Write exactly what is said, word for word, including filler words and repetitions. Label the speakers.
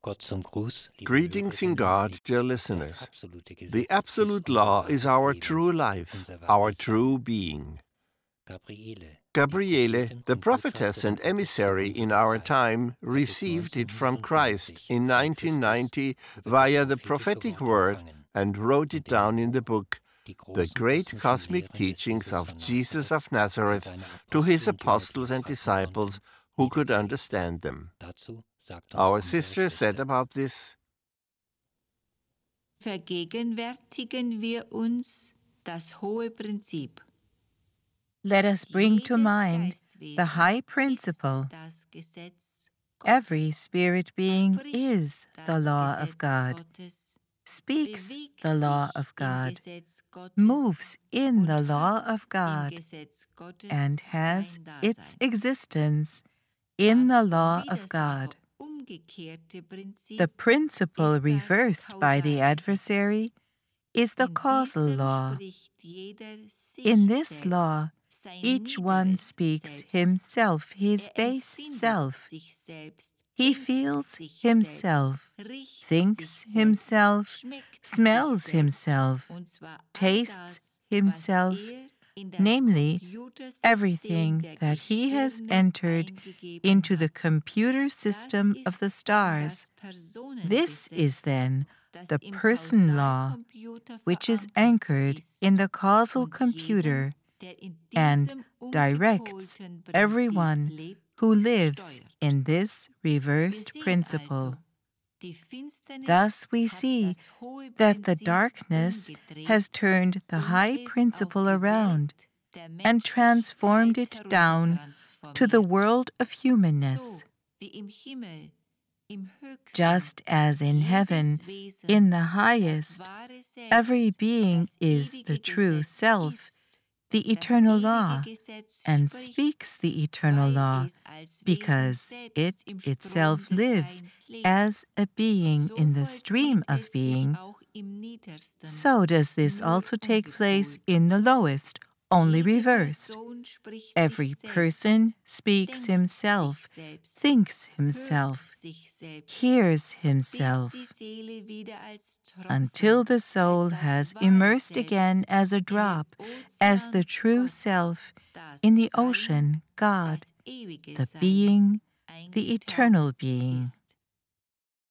Speaker 1: Greetings in God, dear listeners. The absolute law is our true life, our true being. Gabriele, the prophetess and emissary in our time, received it from Christ in nineteen ninety via the prophetic word and wrote it down in the book, The Great Cosmic Teachings of Jesus of Nazareth, to his apostles and disciples who could understand them. Our sister said about this,
Speaker 2: Vergegenwärtigen wir uns das hohe Prinzip.
Speaker 3: Let us bring to mind the high principle. Every spirit being is the law of God, speaks the law of God, moves in the law of God, and has its existence in the law of God. The principle reversed by the adversary is the causal law. In this law, each one speaks himself, his base self. He feels himself, thinks himself, smells himself, tastes himself, namely, everything that he has entered into the computer system of the stars. This is then the person law, which is anchored in the causal computer and directs everyone who lives in this reversed principle. Thus we see that the darkness has turned the high principle around and transformed it down to the world of humanness. Just as in heaven, in the highest, every being is the true self, the eternal law, and speaks the eternal law, because it itself lives as a being in the stream of being, so does this also take place in the lowest, only reversed. Every person speaks himself, thinks himself, hears himself, until the soul has immersed again as a drop, as the true self, in the ocean, God, the being, the eternal being.